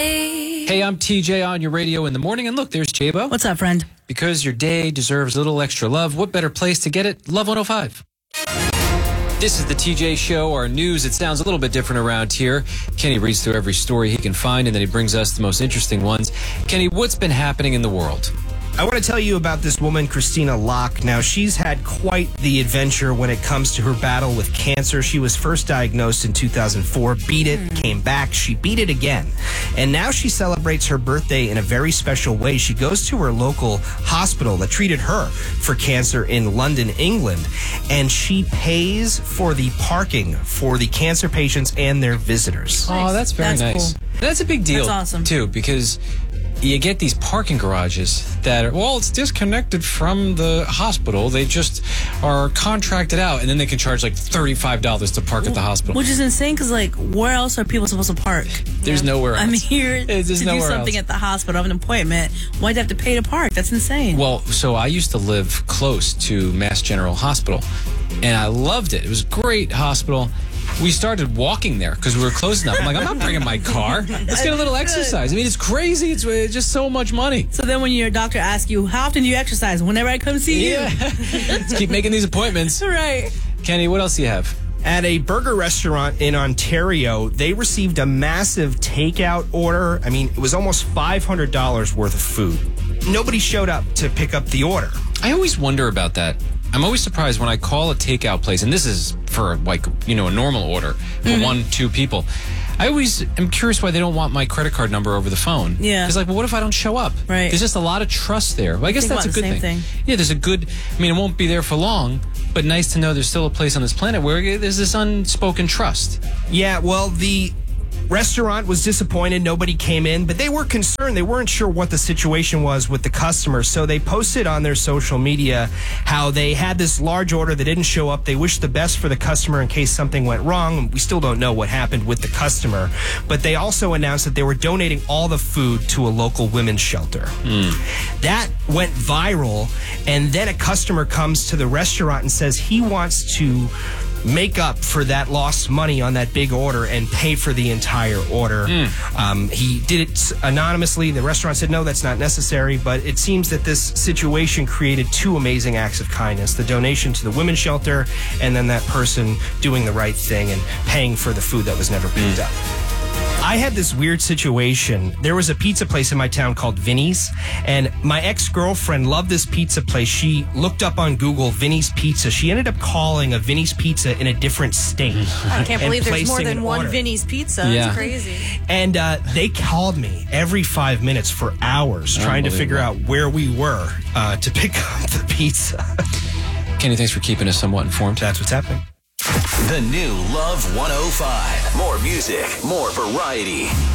Hey, I'm TJ on your radio in the morning. And look, there's Jabo. What's up, friend? Because your day deserves a little extra love, what better place to get it? Love 105. This is the TJ Show, our news. It sounds a little bit different around here. Kenny reads through every story he can find, and then he brings us the most interesting ones. Kenny, what's been happening in the world? I want to tell you about this woman, Christina Locke. Now, she's had quite the adventure when it comes to her battle with cancer. She was first diagnosed in 2004, beat it, came back, she beat it again. And now she celebrates her birthday in a very special way. She goes to her local hospital that treated her for cancer in London, England, and she pays for the parking for the cancer patients and their visitors. Oh, that's very nice. Cool. That's a big deal, That's awesome. too, because you get these parking garages that are, well, it's disconnected from the hospital. They just are contracted out, and then they can charge like $35 to park at the hospital. Which is insane because, like, where else are people supposed to park? There's nowhere else. I'm here There's to do nowhere something else. at the hospital. I have an appointment. Why'd you have to pay to park? That's insane. Well, so I used to live close to Mass General Hospital, and I loved it. It was a great hospital. We started walking there because we were close enough. I'm like, I'm not bringing my car. Let's get a little exercise. I mean, it's crazy. It's just so much money. So then when your doctor asks you, how often do you exercise? Whenever I come see you. Yeah. Let's keep making these appointments. Right. Kenny, what else do you have? At a burger restaurant in Ontario, they received a massive takeout order. I mean, it was almost $500 worth of food. Nobody showed up to pick up the order. I always wonder about that. I'm always surprised when I call a takeout place, and this is for, like, you know, a normal order for 1-2 people. I always am curious why they don't want my credit card number over the phone. Yeah. Because, like, well, what if I don't show up? Right. There's just a lot of trust there. Well, I guess Think that's a about good the same thing. Yeah, there's a good, I mean, it won't be there for long, but nice to know there's still a place on this planet where there's this unspoken trust. Yeah, well, the restaurant was disappointed. Nobody came in, but they were concerned. They weren't sure what the situation was with the customers, so they posted on their social media how they had this large order that didn't show up. They wished the best for the customer in case something went wrong. We still don't know what happened with the customer, but they also announced that they were donating all the food to a local women's shelter. That went viral, and then a customer comes to the restaurant and says he wants to make up for that lost money on that big order and pay for the entire order. He did it anonymously. The restaurant said, no, that's not necessary. But it seems that this situation created two amazing acts of kindness: the donation to the women's shelter, and then that person doing the right thing and paying for the food that was never picked up. I had this weird situation. There was a pizza place in my town called Vinny's, and my ex-girlfriend loved this pizza place. She looked up on Google Vinny's Pizza. She ended up calling a Vinny's Pizza in a different state. I can't believe there's more placing than an one order. Vinny's Pizza. Yeah. It's crazy. And they called me every 5 minutes for hours trying to figure out where we were to pick up the pizza. Kenny, thanks for keeping us somewhat informed. That's what's happening. The new Love 105. More music, more variety.